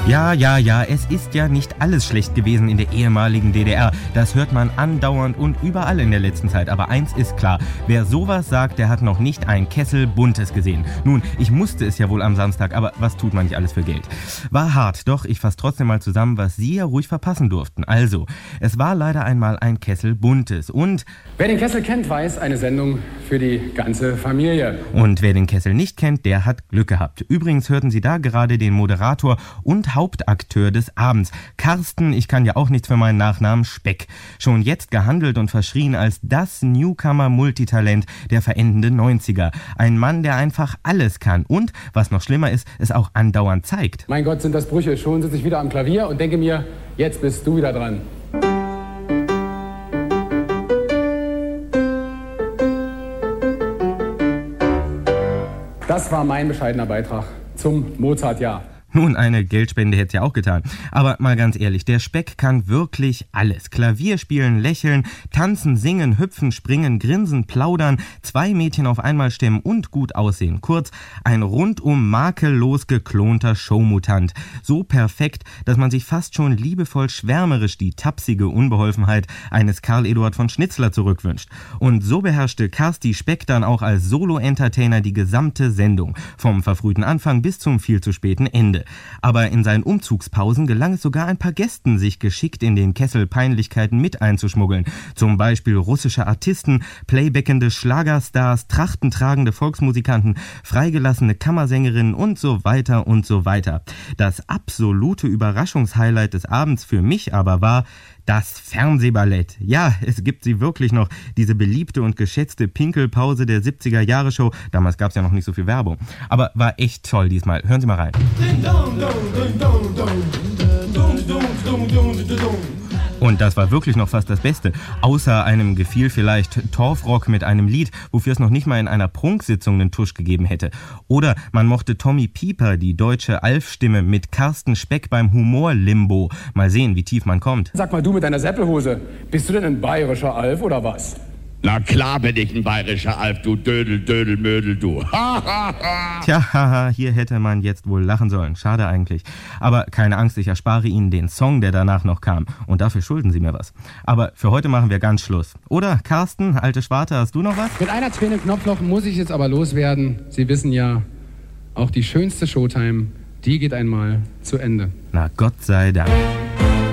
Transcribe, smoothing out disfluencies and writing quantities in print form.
Ja, es ist ja nicht alles schlecht gewesen in der ehemaligen DDR. Das hört man andauernd und überall in der letzten Zeit. Aber eins ist klar, wer sowas sagt, der hat noch nicht ein Kessel Buntes gesehen. Nun, ich musste es ja wohl am Samstag, aber was tut man nicht alles für Geld? War hart, doch ich fasse trotzdem mal zusammen, was Sie ja ruhig verpassen durften. Also, es war leider einmal ein Kessel Buntes und... Wer den Kessel kennt, weiß, eine Sendung für die ganze Familie. Und wer den Kessel nicht kennt, der hat Glück gehabt. Übrigens hörten Sie da gerade den Moderator und Hauptakteur des Abends, Carsten, ich kann ja auch nichts für meinen Nachnamen, Speck. Schon jetzt gehandelt und verschrien als das Newcomer-Multitalent der verendenden 90er. Ein Mann, der einfach alles kann und, was noch schlimmer ist, es auch andauernd zeigt. Mein Gott, sind das Brüche. Schon sitze ich wieder am Klavier und denke mir, jetzt bist du wieder dran. Das war mein bescheidener Beitrag zum Mozart-Jahr. Nun, eine Geldspende hätte es ja auch getan. Aber mal ganz ehrlich, der Speck kann wirklich alles. Klavier spielen, lächeln, tanzen, singen, hüpfen, springen, grinsen, plaudern, 2 Mädchen auf einmal stemmen und gut aussehen. Kurz, ein rundum makellos geklonter Showmutant. So perfekt, dass man sich fast schon liebevoll schwärmerisch die tapsige Unbeholfenheit eines Karl Eduard von Schnitzler zurückwünscht. Und so beherrschte Carsti Speck dann auch als Solo-Entertainer die gesamte Sendung. Vom verfrühten Anfang bis zum viel zu späten Ende. Aber in seinen Umzugspausen gelang es sogar ein paar Gästen, sich geschickt in den Kessel Peinlichkeiten mit einzuschmuggeln. Zum Beispiel russische Artisten, playbackende Schlagerstars, trachtentragende Volksmusikanten, freigelassene Kammersängerinnen und so weiter und so weiter. Das absolute Überraschungshighlight des Abends für mich aber war das Fernsehballett. Ja, es gibt sie wirklich noch, diese beliebte und geschätzte Pinkelpause der 70er-Jahre-Show. Damals gab es ja noch nicht so viel Werbung. Aber war echt toll diesmal. Hören Sie mal rein. Und das war wirklich noch fast das Beste. Außer einem Gefiel vielleicht Torfrock mit einem Lied, wofür es noch nicht mal in einer Prunksitzung einen Tusch gegeben hätte. Oder man mochte Tommy Pieper, die deutsche Alf-Stimme, mit Carsten Speck beim Humor-Limbo. Mal sehen, wie tief man kommt. Sag mal, du mit deiner Seppelhose, bist du denn ein bayerischer Alf oder was? Na klar bin ich ein bayerischer Alf, du Dödel, Dödel, Mödel, du. Tja, haha, hier hätte man jetzt wohl lachen sollen. Schade eigentlich. Aber keine Angst, ich erspare Ihnen den Song, der danach noch kam. Und dafür schulden Sie mir was. Aber für heute machen wir ganz Schluss. Oder, Carsten, alte Schwarte, hast du noch was? Mit einer Träne im Knopfloch muss ich jetzt aber loswerden. Sie wissen ja, auch die schönste Showtime, die geht einmal zu Ende. Na Gott sei Dank.